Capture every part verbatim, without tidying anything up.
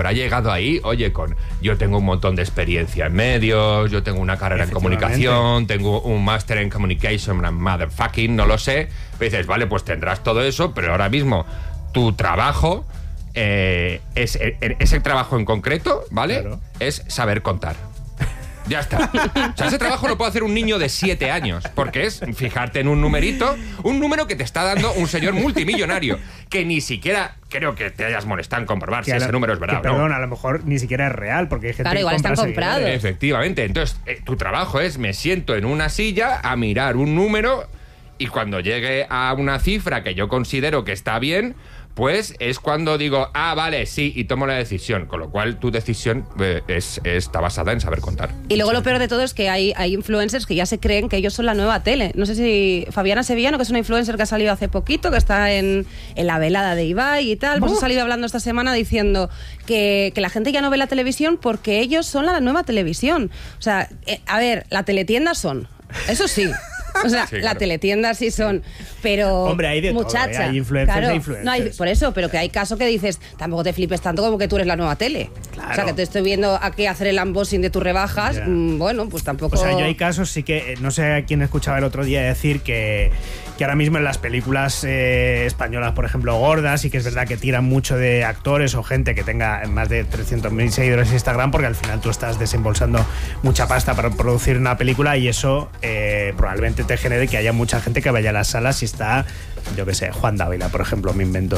habrá llegado ahí, oye, con yo tengo un montón de experiencia en medios, yo tengo una carrera en comunicación, tengo un máster en communication, motherfucking, no lo sé. Pero dices, vale, pues tendrás todo eso, pero ahora mismo tu trabajo, eh, es, ese trabajo en concreto, ¿vale? Claro. Es saber contar. Ya está. O sea, ese trabajo lo puede hacer un niño de siete años, porque es fijarte en un numerito, un número que te está dando un señor multimillonario, que ni siquiera creo que te hayas molestado en comprobar que si ese lo, número es verdad. Que, o no. Perdón, a lo mejor ni siquiera es real, porque hay gente claro, que igual compra están comprados. Efectivamente. Entonces, eh, tu trabajo es, me siento en una silla a mirar un número y cuando llegue a una cifra que yo considero que está bien, pues es cuando digo, ah, vale, sí, y tomo la decisión. Con lo cual, tu decisión eh, es, está basada en saber contar. Y luego lo peor de todo es que hay, hay influencers que ya se creen que ellos son la nueva tele. No sé si Fabiana Sevillano, que es una influencer que ha salido hace poquito, que está en, en la velada de Ibai y tal, pues uh. ha salido hablando esta semana diciendo que, que la gente ya no ve la televisión porque ellos son la nueva televisión. O sea, eh, a ver, la teletienda son, eso sí. O sea, sí, claro. La teletienda sí son, pero hombre, hay de muchacha, todo, ¿eh? Hay influencers claro, e influencers. No hay, por eso, pero que hay casos que dices, tampoco te flipes tanto como que tú eres la nueva tele. Claro. O sea, que te estoy viendo aquí hacer el unboxing de tus rebajas, yeah. mmm, bueno, pues tampoco... O sea, yo hay casos, sí que, no sé a quién escuchaba el otro día decir que, que ahora mismo en las películas eh, españolas, por ejemplo, gordas, sí que es verdad que tiran mucho de actores o gente que tenga más de trescientos mil seguidores en Instagram, porque al final tú estás desembolsando mucha pasta para producir una película y eso eh, probablemente te genere que haya mucha gente que vaya a las salas y está, yo qué sé, Juan Dávila, por ejemplo, me invento.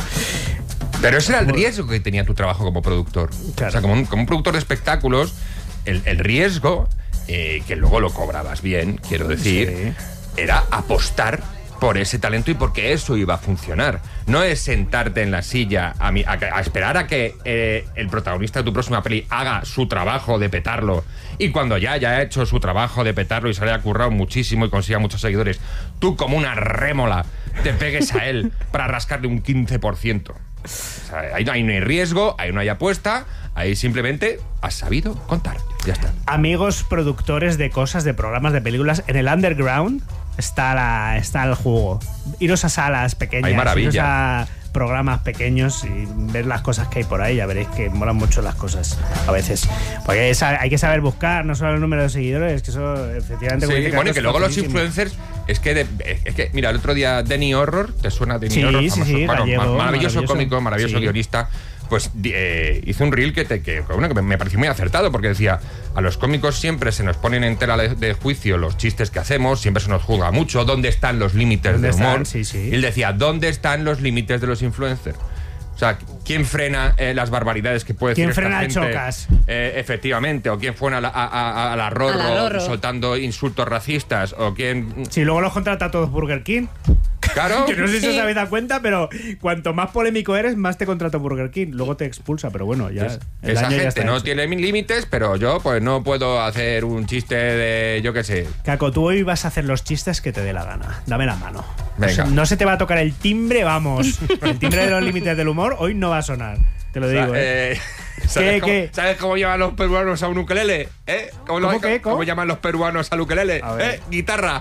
Pero ese era el riesgo que tenía tu trabajo como productor. Claro. O sea, como un, como un productor de espectáculos, el, el riesgo, eh, que luego lo cobrabas bien, quiero decir, sí. era apostar por ese talento y porque eso iba a funcionar. No es sentarte en la silla a, mi, a, a esperar a que eh, el protagonista de tu próxima peli haga su trabajo de petarlo y cuando ya haya hecho su trabajo de petarlo y se le haya currado muchísimo y consiga muchos seguidores, tú como una rémola te pegues a él para rascarle un quince por ciento. O sea, ahí, ahí no hay riesgo, ahí no hay apuesta, ahí simplemente has sabido contar. Ya está. Amigos productores de cosas, de programas, de películas, en el underground está, la, está el jugo. Iros a salas pequeñas, hay maravilla. Iros a programas pequeños y ver las cosas que hay por ahí, ya veréis que molan mucho las cosas a veces, porque es, hay que saber buscar no solo el número de seguidores, que eso efectivamente... Sí, bueno, y que luego los influencers es que, de, es que mira, el otro día Danny Horror, ¿te suena Danny sí, Horror? Sí, famoso, sí, bueno, gallego, maravilloso, maravilloso cómico, maravilloso sí. guionista, pues eh, hizo un reel que, te, que, bueno, que me pareció muy acertado, porque decía, a los cómicos siempre se nos ponen en tela de juicio los chistes que hacemos, siempre se nos juzga mucho, ¿dónde están los límites del humor? Sí, sí. Y él decía, ¿dónde están los límites de los influencers? O sea, ¿quién frena eh, las barbaridades que puede decir esta gente? ¿Quién frena Chocas? Eh, efectivamente, o quién frena a la, a, a, a la Rorro, a la Rorro soltando insultos racistas, o quién... Si luego los contrata a todos Burger King. Claro. Que no sé si os habéis dado cuenta, pero cuanto más polémico eres, más te contrata Burger King. Luego te expulsa, pero bueno, ya... Es, esa gente ya no hecho. Tiene límites, pero yo pues no puedo hacer un chiste de... yo qué sé. Caco, tú hoy vas a hacer los chistes que te dé la gana. Dame la mano. Venga. O sea, no se te va a tocar el timbre, vamos. El timbre de los límites del humor hoy no va a sonar. Te lo digo, o sea, ¿eh? eh ¿Sabes, ¿Qué, cómo, qué? ¿Sabes cómo llaman los peruanos a un ukelele? ¿Eh? ¿Cómo, ¿Cómo, lo, qué? ¿Cómo? ¿Cómo llaman los peruanos al ukelele? ¿Eh? Guitarra.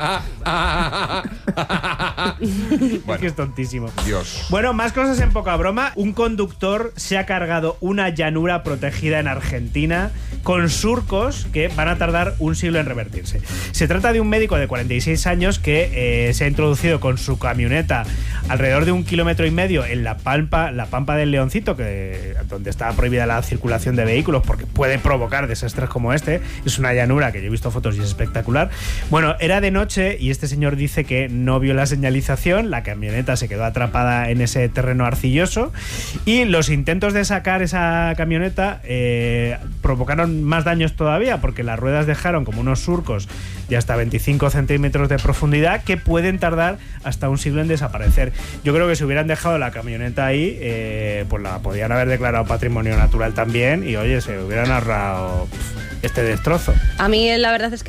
Bueno. Es que es tontísimo. Dios. Bueno, más cosas en poca broma. Un conductor se ha cargado una llanura protegida en Argentina con surcos que van a tardar un siglo en revertirse. Se trata de un médico de cuarenta y seis años que eh, se ha introducido con su camioneta alrededor de un kilómetro y medio en la Pampa, la Pampa del Leoncito, que, donde está prohibida la circulación de vehículos porque puede provocar desastres como este. Es una llanura que yo he visto fotos y es espectacular. Bueno, era de noche y este señor dice que no vio la señalización, la camioneta se quedó atrapada en ese terreno arcilloso y los intentos de sacar esa camioneta eh, provocaron más daños todavía porque las ruedas dejaron como unos surcos de hasta veinticinco centímetros de profundidad que pueden tardar hasta un siglo en desaparecer. Yo creo que si hubieran dejado la camioneta ahí, eh, pues la podían haber declarado patrimonio natural también y oye, se hubieran ahorrado este destrozo. A mí la verdad es que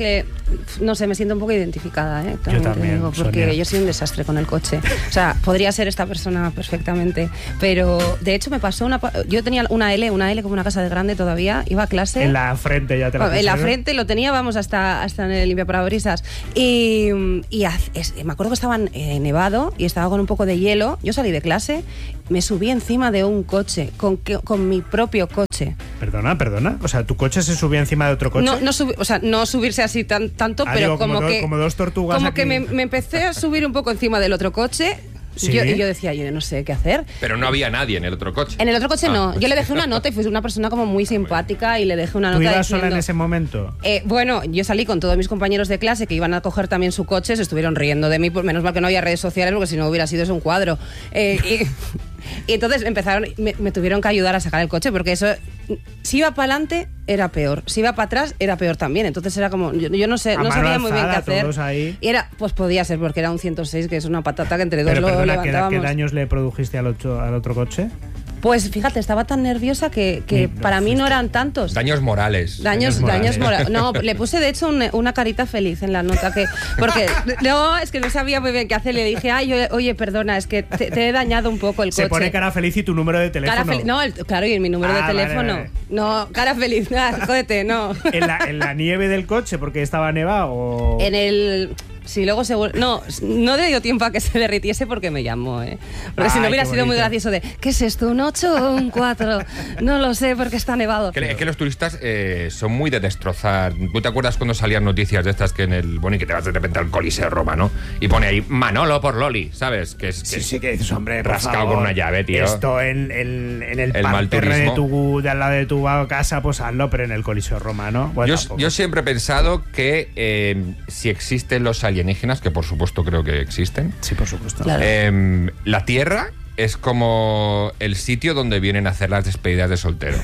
no sé, me siento un poco identificada, ¿eh? Yo también, digo, porque Sonia. yo soy un desastre con el coche. O sea, podría ser esta persona perfectamente, pero de hecho me pasó una... Yo tenía una L, una L como una casa de grande todavía, iba a clase... En la frente ya te la En la pusieron. frente lo tenía, vamos, hasta, hasta en el limpiaparabrisas. Y, y haz- es- me acuerdo que estaba eh, nevado y estaba con un poco de hielo. Yo salí de clase, me subí encima de un coche, con, que- con mi propio coche. Perdona, perdona. O sea, ¿tu coche se subía encima de otro coche? No, no, subi- o sea, no subirse así tan, tanto, Ah, pero digo, como como, do- que... como dos tortugas Como aquí. que me, me empecé a subir un poco encima del otro coche. Sí. Yo, y yo decía, yo no sé qué hacer. Pero no había nadie en el otro coche. En el otro coche Ah, no. pues Yo le sí. dejé una nota y fui una persona como muy simpática y le dejé una ¿Tú nota ibas sola diciendo... en ese momento? Eh, bueno, yo salí con todos mis compañeros de clase que iban a coger también su coche, se estuvieron riendo de mí, pues menos mal que no había redes sociales porque si no hubiera sido eso un cuadro. Eh, y, y entonces empezaron, me, me tuvieron que ayudar a sacar el coche porque eso, si iba para adelante era peor, si iba para atrás era peor también. Entonces era como, yo, yo no sé, A no mano sabía muy bien qué alzada, hacer. todos ahí. Y era, pues podía ser porque era un ciento seis, que es una patata que entre dos Pero lo perdona, ¿qué, levantábamos. ¿qué daños le produjiste al otro, al otro coche? Pues fíjate, estaba tan nerviosa que, que Ni- no para mí no fuiste. eran tantos. Daños morales. Daños, Daños daños morales. morales. No, le puse de hecho un- una carita feliz en la nota que porque no, es que no sabía muy bien qué hacer. Le dije, ay, oye, oye, perdona, es que te, te he dañado un poco el coche. Se pone cara feliz y tu número de teléfono. Cara fel- no, el- claro, y mi número Ah, de vale, teléfono. vale. No, cara feliz, nada, jódete, no. ¿En la, en la nieve del coche porque estaba nevado o...? En el Sí, luego se vuel- No, no le dio tiempo a que se derritiese porque me llamó, ¿eh? Porque si Ay, no hubiera qué sido muy bonito. gracioso de ¿qué es esto? ¿Un ocho o un cuatro? No lo sé porque está nevado. Que, es que los turistas eh, son muy de destrozar. ¿Tú te acuerdas cuando salían noticias de estas que en el... Bueno, y que te vas de repente al Coliseo Romano y pone ahí Manolo por Loli, ¿sabes? Que es, que Sí, es- sí, que dices, hombre, por rascado favor, con una llave, tío. Esto en, en- en el, El mal parterre de, turismo. tu, de al lado de tu casa, pues hazlo, pero en el Coliseo Romano. Bueno, Yo, tampoco. yo siempre he pensado que eh, si existen los alienígenas, que por supuesto creo que existen, Sí, por supuesto. Claro. eh, la Tierra es como el sitio donde vienen a hacer las despedidas de soltero.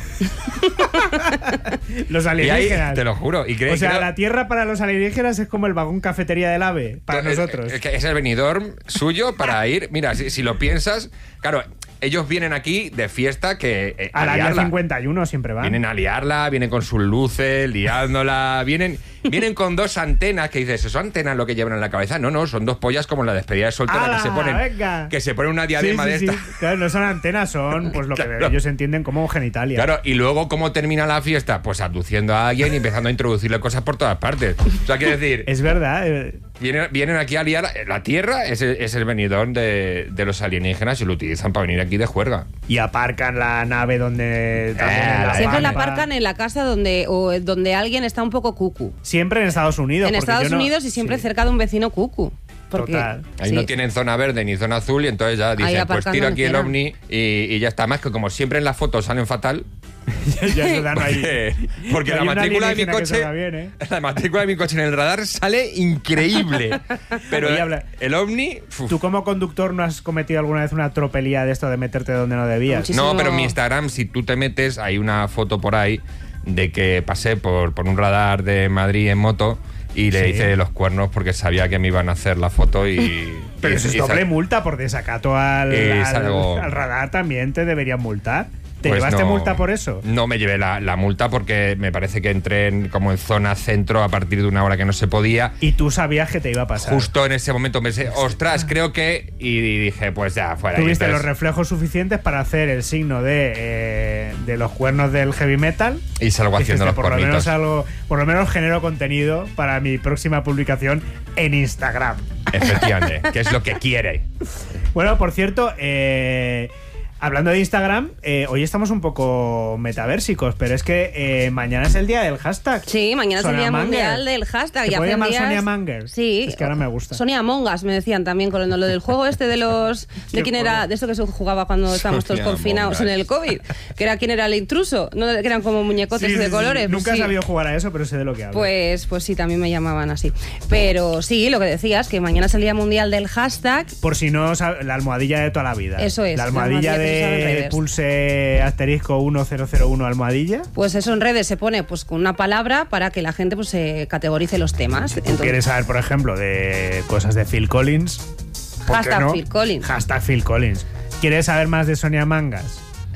Los Y ahí, alienígenas. te lo juro. Y creo, o sea, creo- la Tierra para los alienígenas es como el vagón cafetería del AVE para Eh, nosotros. eh, que es el venidor suyo para ir. Mira, si, si lo piensas, claro, ellos vienen aquí de fiesta que. eh, Al a área liarla. cincuenta y uno siempre van. Vienen a liarla, vienen con sus luces, liándola, vienen, vienen con dos antenas que dices, ¿son antenas lo que llevan en la cabeza? No, no, son dos pollas como en la despedida de soltera ¡Hala, que se ponen. venga! Que se ponen una Sí, diadema sí, de sí. esta. Claro, no son antenas, son pues lo que Claro. ellos entienden como genitalia. Claro, y luego, ¿cómo termina la fiesta? Pues aduciendo a alguien y empezando a introducirle cosas por todas partes. O sea, quiero decir, Es verdad. eh, vienen, vienen aquí a liar. La Tierra es el, es el venidor de, de los alienígenas y lo utilizan para venir aquí de juerga. Y aparcan la nave donde... también Eh, en la Siempre la pampa. aparcan en la casa donde, o donde alguien está un poco cucu. Siempre en Estados Unidos. En porque Estados yo no- Unidos y siempre sí. cerca de un vecino cucu. Porque, Total. Ahí sí. no tienen zona verde ni zona azul y entonces ya dicen, pues aparcan tiro donde aquí el quieran. ovni y, y ya está. Más que como siempre en las fotos salen fatal. ya se dan ahí. Porque, porque Hay la una matrícula de mi alienígena que se coche da bien, ¿eh? la matrícula de mi coche en el radar sale increíble. Pero Oye, habla- el ovni uf, ¿Tú como conductor no has cometido alguna vez una tropelía de esto de meterte donde no debías? Muchísimo. no, pero en mi Instagram si tú te metes hay una foto por ahí de que pasé por, por un radar de Madrid en moto y le Sí. hice los cuernos porque sabía que me iban a hacer la foto y... Pero y- eso es y doble sal- multa por desacato al, Es al- algo- al radar, también te deberían multar. ¿Te Pues llevaste no- multa por eso? No me llevé la, la multa porque me parece que entré en, como en zona centro a partir de una hora que no se podía. Y tú sabías que te iba a pasar. Justo en ese momento pensé, ostras, creo que... Y dije, pues ya, fuera. Y Tuviste entonces- los reflejos suficientes para hacer el signo de, eh, de los cuernos del heavy metal. Y salgo haciendo Dijiste, los por lo cuernitos. menos algo, por lo menos genero contenido para mi próxima publicación en Instagram. Efectivamente, que es lo que quiere. Bueno, por cierto, eh, hablando de Instagram, eh, hoy estamos un poco metaversicos, pero es que eh, mañana es el día del hashtag. Sí, mañana es el Sonia día Manger. mundial del hashtag. ¿Se y puede hace llamar días- Sonia Manger? Sí. Es que ahora me gusta. Sonia Mongas, me decían también con lo, lo del juego este de los... Qué ¿De quién era? juego. De esto que se jugaba cuando estábamos todos Sonia confinados en Mongas. el COVID. Que era quién era el intruso. ¿No? Que eran como muñecotes Sí, sí, de sí. colores. Nunca Pues he sí. sabido jugar a eso, pero sé de lo que hablo. Pues, pues sí, también me llamaban así. Pero sí, lo que decías, que mañana es el día mundial del hashtag. Por si no, sab- la almohadilla de toda la vida. Eso es, La la almohadilla almohadilla que se usa en de redes. pulse asterisco uno cero cero uno almohadilla. Pues eso en redes se pone pues con una palabra para que la gente pues se categorice los temas. Entonces, ¿Quieres saber, por ejemplo, de cosas de Phil Collins? ¿Por qué Hashtag no? Phil Collins. Hashtag Phil Collins. ¿Quieres saber más de Sonia Mangas?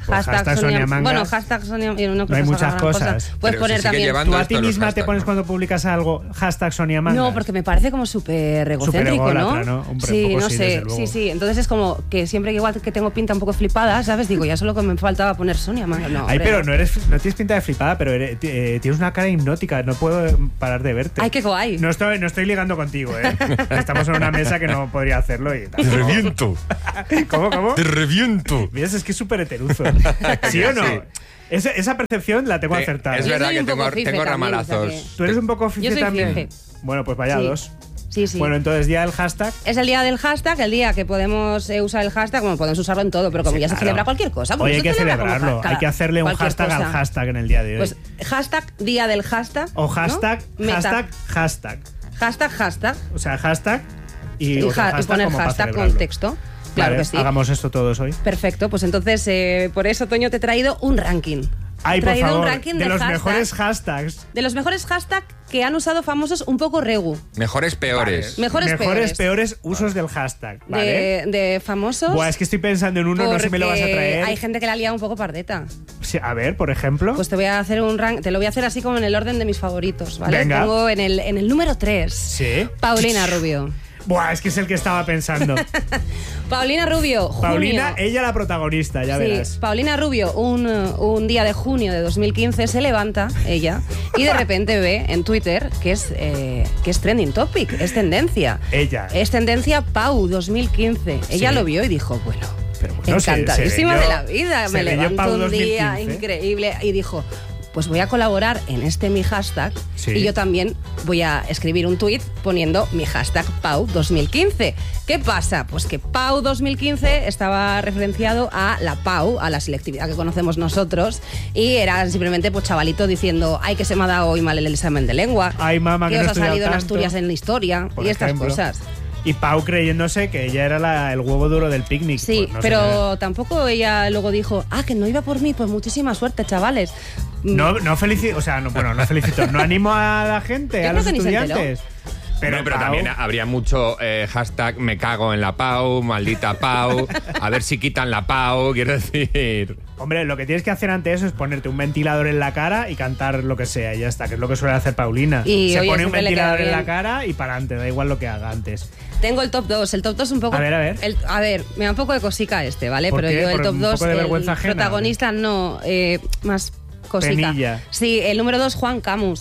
Pues hashtag, hashtag Sonia, Sonia Mangas. Bueno, hashtag Sonia. No, creo No hay que sea muchas gran cosas. cosa. Puedes Pero poner se sigue también. llevando ¿Tú a esto ti de los misma te hashtags, pones ¿no? cuando publicas algo hashtag Sonia Mangas? No, porque me parece como súper egocéntrico, Superególatra, ¿no? ¿no? Hombre, sí, un poco no sí, sé. desde luego. Sí, sí. Entonces es como que siempre que igual que tengo pinta un poco flipada, ¿sabes? Digo, ya solo que me faltaba poner Sonia Mangas. No, Ay, hombre, pero no. no eres, no tienes pinta de flipada, pero eres- eh, tienes una cara hipnótica. No puedo parar de verte. Ay, qué guay. No estoy, no estoy ligando contigo, ¿eh? Estamos en una mesa que no podría hacerlo y tal. reviento. ¿Cómo, cómo? Te reviento. ¿Ves? Es que es súper heteruzo. ¿Sí o no? Sí. Esa, esa percepción la tengo Te- acertada. es Yo verdad soy que un poco tengo, fife tengo también, o sea ramalazos. que- ¿Tú eres un poco fife soy también? fife. Bueno, pues vaya Sí. dos. Sí, sí. Bueno, entonces día del hashtag. Es el día del hashtag, el día que podemos eh, usar el hashtag, bueno, podemos usarlo en todo, pero como Sí, ya se claro. celebra cualquier cosa. Hoy hay eso que celebra como celebrarlo. ca- Hay que hacerle un cualquier hashtag al cosa. hashtag en el día de hoy. Pues hashtag día del hashtag. o hashtag, ¿no? Meta. hashtag, hashtag. Hashtag, hashtag. O sea, hashtag y, Y, otro ja- y hashtag poner como para hashtag con celebrarlo. texto. Claro Vale, que sí. hagamos esto todos hoy. Perfecto, pues entonces eh, por eso, Toño, te he traído un ranking. Ay, he por traído favor, un ranking de, de, los hashtags, mejores hashtags. de los mejores hashtags que han usado famosos un poco regu. Mejores peores. Mejores, Mejores, peores. peores usos del hashtag. ¿Vale? De, de famosos. Buah, es que estoy pensando en uno, no sé si me lo vas a porque traer. Hay gente que la ha liado un poco pardeta. Sí, a ver, por ejemplo. Pues te voy a hacer un rank, te lo voy a hacer así como en el orden de mis favoritos, ¿vale? Venga. Pongo en el, en el número tres. Sí. Paulina Rubio. Buah, es que es el que estaba pensando. Paulina Rubio, junio. Paulina, ella la protagonista, ya Sí, verás. Paulina Rubio, un, un día de junio de dos mil quince, se levanta ella y de repente ve en Twitter que es, eh, que es trending topic, es tendencia. Ella. Es tendencia Pau dos mil quince. Ella Sí. lo vio y dijo, bueno, Pero bueno, se- encantadísima se leyó- de la vida. se Me leyó levanto Pau un día dos mil quince. increíble y dijo, pues voy a colaborar en este mi hashtag Sí. y yo también voy a escribir un tuit poniendo mi hashtag Pau dos mil quince. ¿Qué pasa? Pues que Pau dos mil quince estaba referenciado a la Pau, a la selectividad que conocemos nosotros, y era simplemente pues chavalito diciendo, ay, que se me ha dado hoy mal el examen de lengua, Ay, mamá, que no os he ha estudiado salido en tanto", Asturias en la historia por y estas ejemplo. cosas. Y Pau creyéndose que ella era la- el huevo duro del picnic. Sí, Pues no sé pero nada. tampoco ella luego dijo, ah, que no iba por mí, pues muchísima suerte, chavales. No, no felicito, o sea, no, bueno, no felicito, no animo a la gente, Yo a creo los que ni se estudiantes. Pero, pero Pau- también habría mucho eh, hashtag me cago en la Pau, maldita Pau, a ver si quitan la Pau, quiero decir. Hombre, lo que tienes que hacer ante eso es ponerte un ventilador en la cara y cantar lo que sea, y ya está, que es lo que suele hacer Paulina. Y, Se oye, pone un siempre le queda ventilador en la bien. cara y para adelante, da igual lo que haga antes. Tengo el top dos. El top dos un poco. A ver, a ver. el- a ver, me da un poco de cosica este, ¿vale? ¿Por Pero qué? yo el ¿Por top un dos. poco de el vergüenza ajena, protagonista no, eh, más cosica. Penilla. Sí, el número dos, Juan Camus.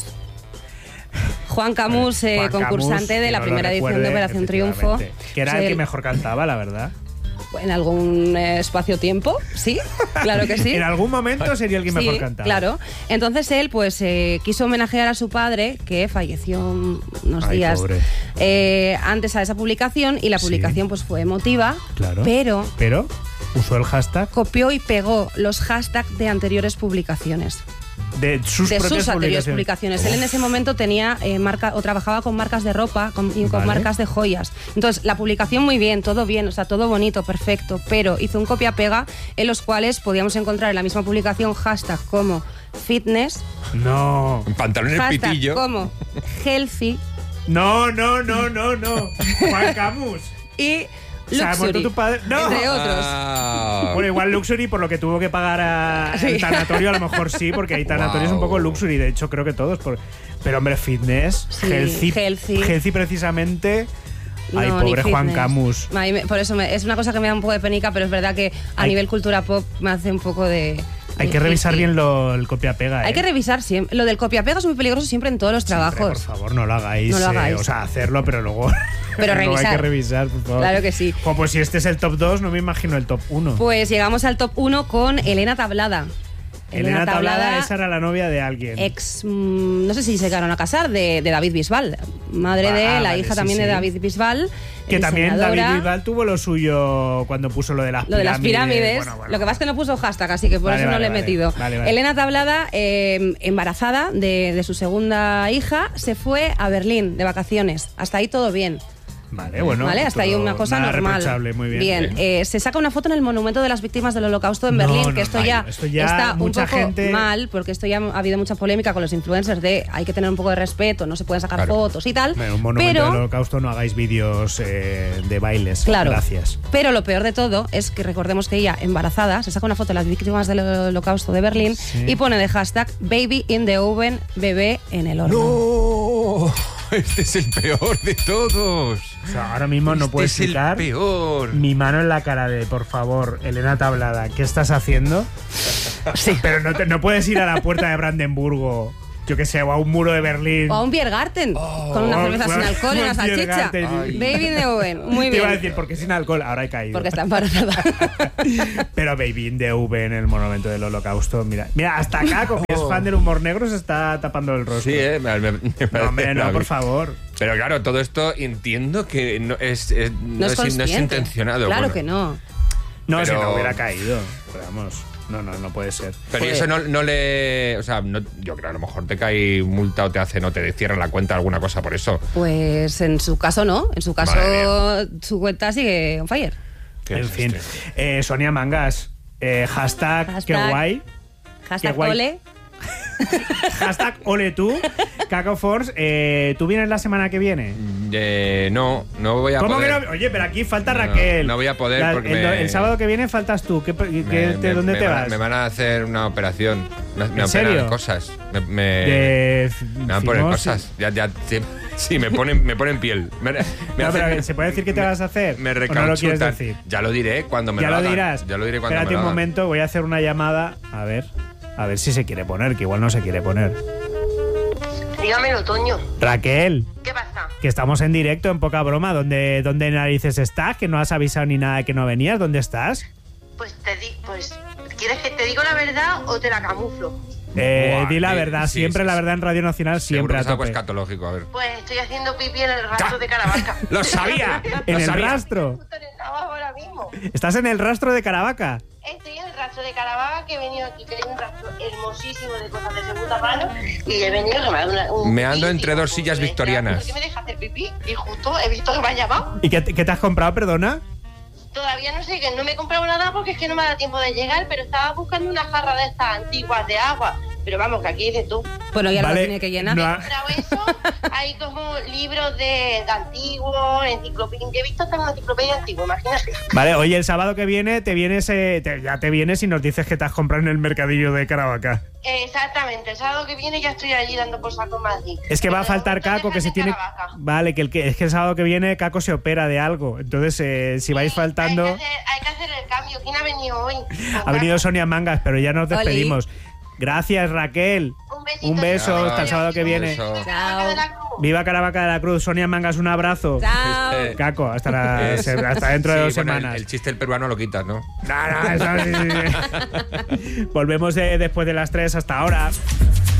Juan Camus, eh, Juan concursante Camus, de que la no lo primera edición de recuerde, Operación Triunfo. efectivamente. Que era Pues el que él, mejor cantaba, la verdad. En algún eh, espacio-tiempo, sí, claro que sí. En algún momento sería el que mejor Sí, cantaba. claro. Entonces él, pues, eh, quiso homenajear a su padre, que falleció unos Ay, días pobre. eh, antes a esa publicación, y la Sí. publicación, pues, fue emotiva. Claro. Pero Pero usó el hashtag copió y pegó los hashtags de anteriores publicaciones. de sus de propias sus anteriores publicaciones. publicaciones. Él en ese momento tenía eh, marca o trabajaba con marcas de ropa con- y con Vale. marcas de joyas. Entonces, la publicación muy bien, todo bien, o sea, todo bonito, perfecto, pero hizo un copia-pega en los cuales podíamos encontrar en la misma publicación hashtag como fitness, No. En pantalones hashtag pitillo. como healthy No, no, no, no, no. Juan Camus. y Se ha muerto luxury, tu padre. No. entre otros. Ah. Bueno, igual Luxury, por lo que tuvo que pagar a, Sí. el tanatorio, a lo mejor sí, porque hay tanatorios Wow. un poco Luxury, de hecho creo que todos. Por, pero hombre, fitness, Sí, healthy, healthy. healthy precisamente. Ay, No, ni pobre Juan fitness. Camus. A mí me- por eso me- es una cosa que me da un poco de penica, pero es verdad que a Hay- nivel cultura pop me hace un poco de... Hay de que revisar hippie. bien lo, el copia-pega. Hay ¿eh? que revisar siempre. Lo del copia-pega es muy peligroso siempre en todos los Siempre, trabajos. por favor, no lo hagáis. No lo eh, hagáis. o sea, hacerlo, pero luego. Pero luego hay revisar. que revisar, por favor. Claro que sí. Jo, pues si este es el top dos, no me imagino el top uno. Pues llegamos al top uno con Elena Tablada. Elena Tablada, esa era la novia de alguien. ex, mm, no sé si se llegaron a casar, de, de David Bisbal. Madre Ah, de la vale, hija sí, también sí. de David Bisbal. Que también diseñadora. David Bisbal tuvo lo suyo cuando puso lo de las Lo de las pirámides. Bueno, bueno. Lo que pasa es que no puso hashtag, así que por Vale, eso no vale, le he vale. metido. Vale, vale. Elena Tablada, eh, embarazada de, de su segunda hija, se fue a Berlín de vacaciones. Hasta ahí todo bien. Vale, bueno. Vale, hasta ahí una cosa nada normal. reprochable, muy bien. Bien, eh, se saca una foto en el monumento de las víctimas del Holocausto en Berlín, No, no, que esto, no, ya esto ya está un mucha poco gente- mal, porque esto ya ha habido mucha polémica con los influencers de hay que tener un poco de respeto, no se pueden sacar Claro. fotos y tal. Bueno, un monumento pero del Holocausto, no hagáis vídeos eh, de bailes. Claro. Gracias. Pero lo peor de todo es que recordemos que ella, embarazada, se saca una foto de las víctimas del Holocausto de Berlín Sí. y pone de hashtag baby in the oven, bebé en el horno. ¡No! Este es el peor de todos. O sea, ahora mismo no Este puedo es el explicar peor. mi mano en la cara de, por favor, Elena Tablada, ¿qué estás haciendo? Sí. Pero no, te- no puedes ir a la puerta de Brandenburgo, yo que sé, o a un muro de Berlín. O a un Biergarten con una Oh, cerveza sin bueno, alcohol y una un salchicha. Biergarten. Ay. Baby in the oven, muy Te iba a bien. decir, porque sin alcohol, ahora he caído. Porque está embarazada. Pero Baby in the V en el monumento del Holocausto, mira. Mira, hasta Caco, que es fan del humor negro, se está tapando el rostro. Sí, eh, me, me- me No, parece hombre, no, grave. por favor. Pero claro, todo esto entiendo que no es, es- no No es es, no es consciente. intencionado. Claro bueno. que no. No, si Pero- no hubiera caído. Pero vamos, no, no, no puede ser. Pero Joder. eso no, no le. O sea, no- yo creo que a lo mejor te cae multa o te hacen o te cierran la cuenta alguna cosa por eso. Pues en su caso no. En su caso Madre su cuenta sigue on fire. ¿Qué En es fin. este? Eh, Sonia Mangas, eh, hashtag, Hashtag. qué guay. Hashtag Qué guay. ole. Hashtag ole tú. Caco Force, eh, ¿tú vienes la semana que viene? Eh, no, no voy a ¿Cómo poder. que no? Oye, pero aquí falta No, Raquel. no voy a poder La- porque el, me- el sábado que viene faltas tú. ¿Qué, qué- Me- te- me- ¿Dónde me te van- vas? Me van a hacer una operación. Me, me ¿En operan serio? cosas. Me, me, De me van a poner fimosis. cosas. Ya, ya, sí, sí, me ponen, me ponen piel. Me, me No, hacen- pero ¿se puede decir qué te me- vas a hacer? Me ¿O no lo quieres recauchutan. decir? Ya lo diré cuando me Ya lo lo hagan. dirás. Ya lo diré cuando Espérate me lo un hagan. momento, voy a hacer una llamada. A ver, a ver si se quiere poner, que igual no se quiere poner. Dígamelo, Toño. Raquel, ¿Qué pasa? que estamos en directo, en poca broma. ¿Dónde, dónde narices estás? Que no has avisado ni nada de que no venías. ¿Dónde estás? Pues te di, pues, ¿quieres que te diga la verdad o te la camuflo? Eh, Buah, di la sí, verdad, sí, siempre sí, la sí. verdad en Radio Nacional, Seguro siempre que a es algo tope. escatológico, a ver. Pues estoy haciendo pipí en el rastro de Caravaca. ¡Lo sabía! En ¡Lo el sabía! rastro. Justo en el trabajo ahora mismo. ¿Estás en el rastro de Caravaca? Estoy en el rastro de Caravaca, que he venido aquí, que hay un rastro hermosísimo de cosas de segunda mano, y he venido que me ha dado una, un Me ando pipí, entre digo, dos sillas pues, victorianas. ¿por qué me dejas hacer pipí? Y justo he visto que me ha llamado. ¿Y qué, te- qué te has comprado, perdona? Todavía no sé, que no me he comprado nada porque es que no me da tiempo de llegar, pero estaba buscando una jarra de estas antiguas de agua. Pero vamos, que aquí dices tú. Bueno, ya Vale, lo tiene que llenar. no ha- Comprado eso, hay como libros de, de antiguos, enciclopedia. Yo he visto hasta una enciclopedia antigua, imagínate. Vale, oye, el sábado que viene te vienes, eh, te- ya te vienes y nos dices que te has comprado en el mercadillo de Caravaca. Eh, exactamente, el sábado que viene ya estoy allí dando por saco en Madrid. Es que va a Pero de faltar momento Caco, que se déjate tiene... Caravaca. Vale, que el, que, es que el sábado que viene Caco se opera de algo. Entonces, eh, si vais Sí, faltando... Hay que, hacer, hay que hacer el cambio. ¿Quién ha venido hoy? Ha venido Sonia Mangas, pero ya nos Oli. despedimos. Gracias, Raquel. Un besito. Un beso, Chao. hasta el sábado que viene. Beso. Caravaca de la Cruz. Viva Caravaca de la Cruz. Sonia Mangas, un abrazo. Chao. Este- Caco, hasta, la- Es- hasta dentro de Sí, dos bueno, el- semanas. El, chiste del peruano lo quitas, ¿no? No, no, eso sí, sí, sí. Volvemos de- después de las tres. Hasta ahora.